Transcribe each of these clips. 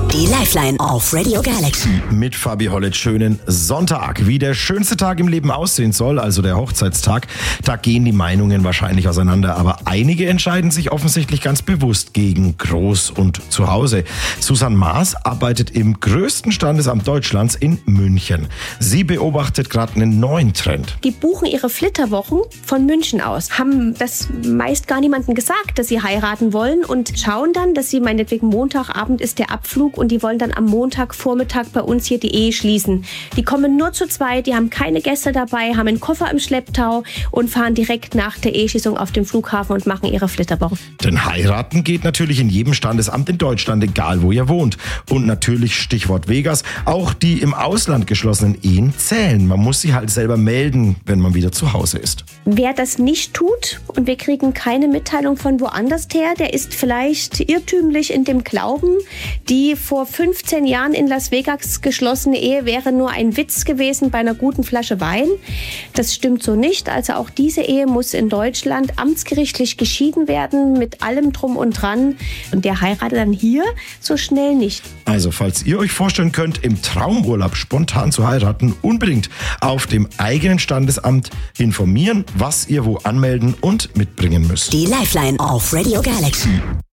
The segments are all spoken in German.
Die Lifeline auf Radio Galaxy. Mit Fabi Hollett. Schönen Sonntag. Wie der schönste Tag im Leben aussehen soll, also der Hochzeitstag, da gehen die Meinungen wahrscheinlich auseinander. Aber einige entscheiden sich offensichtlich ganz bewusst gegen Groß und Zuhause. Susanne Maas arbeitet im größten Standesamt Deutschlands in München. Sie beobachtet gerade einen neuen Trend. Die buchen ihre Flitterwochen von München aus, haben das meist gar niemandem gesagt, dass sie heiraten wollen und schauen dann, dass sie meinetwegen Montagabend ist der Abflug und die wollen dann am Montagvormittag bei uns hier die Ehe schließen. Die kommen nur zu zweit, die haben keine Gäste dabei, haben einen Koffer im Schlepptau und fahren direkt nach der Eheschließung auf den Flughafen und machen ihre Flitterwochen. Denn heiraten geht natürlich in jedem Standesamt in Deutschland, egal wo ihr wohnt. Und natürlich Stichwort Vegas, auch die im Ausland geschlossenen Ehen zählen. Man muss sie halt selber melden, wenn man wieder zu Hause ist. Wer das nicht tut und wir kriegen keine Mitteilung von woanders her, der ist vielleicht irrtümlich in dem Glauben, die vor 15 Jahren in Las Vegas geschlossene Ehe wäre nur ein Witz gewesen bei einer guten Flasche Wein. Das stimmt so nicht. Also auch diese Ehe muss in Deutschland amtsgerichtlich geschieden werden mit allem Drum und Dran. Und der heiratet dann hier so schnell nicht. Also falls ihr euch vorstellen könnt, im Traumurlaub spontan zu heiraten, unbedingt auf dem eigenen Standesamt informieren, was ihr wo anmelden und mitbringen müsst. Die Lifeline auf Radio Galaxy.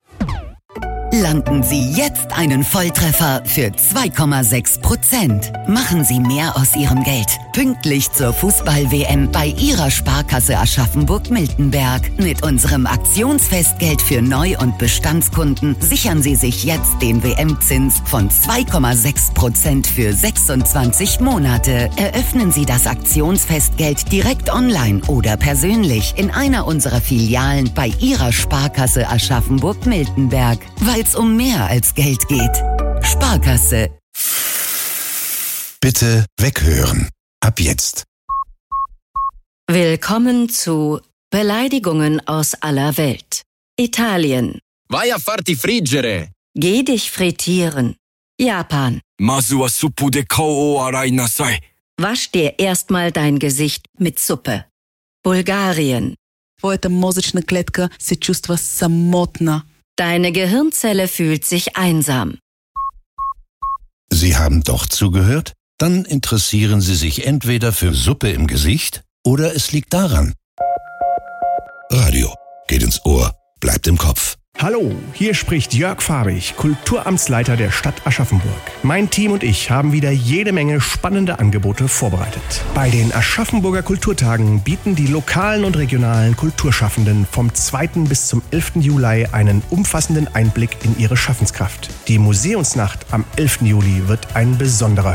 Landen Sie jetzt einen Volltreffer für 2,6%. Machen Sie mehr aus Ihrem Geld. Pünktlich zur Fußball-WM bei Ihrer Sparkasse Aschaffenburg-Miltenberg. Mit unserem Aktionsfestgeld für Neu- und Bestandskunden sichern Sie sich jetzt den WM-Zins von 2,6% für 26 Monate. Eröffnen Sie das Aktionsfestgeld direkt online oder persönlich in einer unserer Filialen bei Ihrer Sparkasse Aschaffenburg-Miltenberg. Weil es um mehr als Geld geht. Sparkasse. Bitte weghören. Ab jetzt. Willkommen zu Beleidigungen aus aller Welt. Italien. Vai a farti friggere. Geh dich frittieren. Japan. Masu wa suppu de kou o arai nasai. Wasch dir erstmal dein Gesicht mit Suppe. Bulgarien. Твоята мозъчна клетка се чувства самотна. Deine Gehirnzelle fühlt sich einsam. Sie haben doch zugehört? Dann interessieren Sie sich entweder für Suppe im Gesicht oder es liegt daran. Radio geht ins Ohr, bleibt im Kopf. Hallo, hier spricht Jörg Fahrig, Kulturamtsleiter der Stadt Aschaffenburg. Mein Team und ich haben wieder jede Menge spannende Angebote vorbereitet. Bei den Aschaffenburger Kulturtagen bieten die lokalen und regionalen Kulturschaffenden vom 2. bis zum 11. Juli einen umfassenden Einblick in ihre Schaffenskraft. Die Museumsnacht am 11. Juli wird ein besonderer